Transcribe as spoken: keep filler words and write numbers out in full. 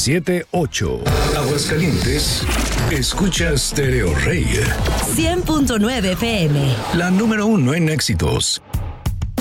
siete ocho. Aguascalientes, escucha Stereo Rey. cien punto nueve F M. La número uno en éxitos.